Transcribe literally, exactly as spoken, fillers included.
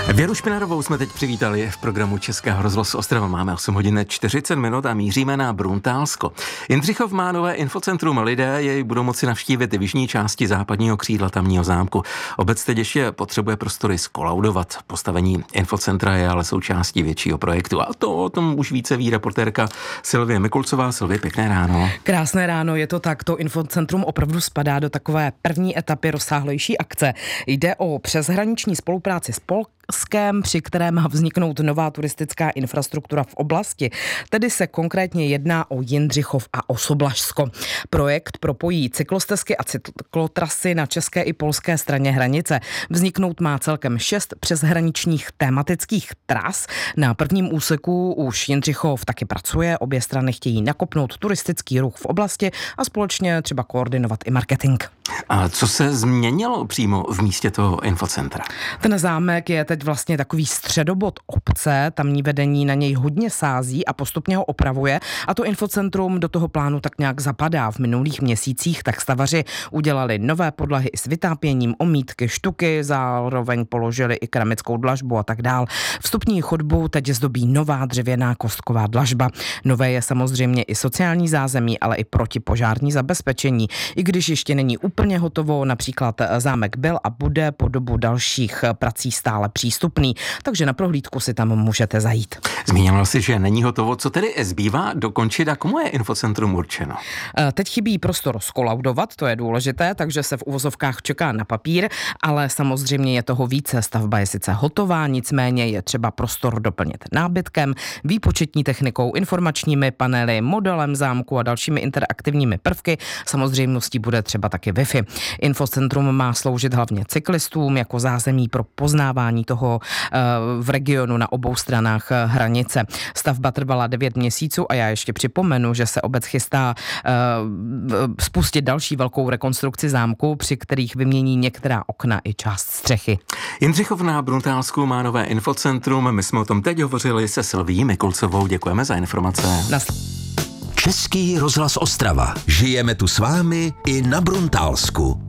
Věru Špinarovou jsme teď přivítali v programu Českého rozhlasu Ostrava. Máme osm hodin čtyřicet minut a míříme na Bruntálsko. Jindřichov má nové infocentrum. Lidé jej budou moci navštívit v jižní části západního křídla tamního zámku. Obec teď ještě potřebuje prostory skolaudovat. Postavení infocentra je ale součástí většího projektu. A to o tom už více ví reportérka Silvie Mikulcová. Silvie, pěkné ráno. Krásné ráno, je to tak. To infocentrum opravdu spadá do takové první etapy rozsáhlejší akce. Jde o přeshraniční spolupráci s Polskem, při kterém má vzniknout nová turistická infrastruktura v oblasti. Tedy se konkrétně jedná o Jindřichov a Osoblažsko. Projekt propojí cyklostezky a cyklotrasy na české i polské straně hranice. Vzniknout má celkem šest přeshraničních tematických tras. Na prvním úseku už Jindřichov taky pracuje. Obě strany chtějí nakopnout turistický ruch v oblasti a společně třeba koordinovat i marketing. A co se změnilo přímo v místě toho infocentra? Ten zámek je teď vlastně takový středobod obce, tamní vedení na něj hodně sází a postupně ho opravuje a to infocentrum do toho plánu tak nějak zapadá. V minulých měsících tak stavaři udělali nové podlahy i s vytápěním, omítky, štuky, zároveň položili i keramickou dlažbu a tak dál. Vstupní chodbu teď zdobí nová dřevěná kostková dlažba. Nové je samozřejmě i sociální zázemí, ale i protipožární zabezpečení. I když ještě není úplně hotovo, například zámek byl a bude po dobu dalších prací stále přístupný, takže na prohlídku si tam můžete zajít. Zmínila si, že není hotovo. Co tedy zbývá dokončit a komu je infocentrum určeno? Teď chybí prostor skolaudovat, to je důležité, takže se v uvozovkách čeká na papír, ale samozřejmě je toho více. Stavba je sice hotová, nicméně je třeba prostor doplnit nábytkem, výpočetní technikou, informačními panely, modelem zámku a dalšími interaktivními prvky. Samozřejmostí bude třeba taky Wi-Fi. Infocentrum má sloužit hlavně cyklistům jako zázemí pro poznávání toho v regionu na obou stranách hranice. Stavba trvala devět měsíců a já ještě připomenu, že se obec chystá spustit další velkou rekonstrukci zámku, při kterých vymění některá okna i část střechy. Jindřichov na Bruntálsku má nové infocentrum. My jsme o tom teď hovořili se Silví Mikulcovou. Děkujeme za informace. Nas- Český rozhlas Ostrava. Žijeme tu s vámi i na Bruntálsku.